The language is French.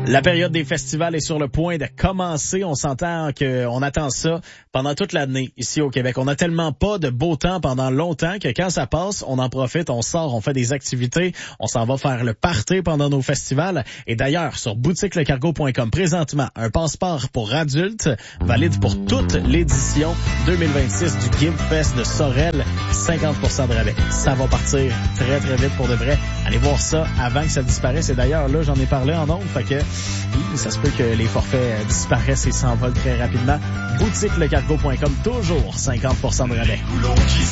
La période des festivals est sur le point de commencer. On s'entend qu'on attend ça pendant toute l'année ici au Québec. On n'a tellement pas de beau temps pendant longtemps que quand ça passe, on en profite, on sort, on fait des activités, on s'en va faire le party pendant nos festivals. Et d'ailleurs, sur boutiquelecargo.com, présentement, un passeport pour adultes valide pour toute l'édition 2026 du Give Fest de Sorel. 50% de rabais. Ça va partir très très vite pour de vrai. Allez voir ça avant que ça disparaisse. Et d'ailleurs, là, j'en ai parlé en ondes, fait que ça se peut que les forfaits disparaissent et s'envolent très rapidement. Boutiquelecargo.com, toujours 50% de rabais.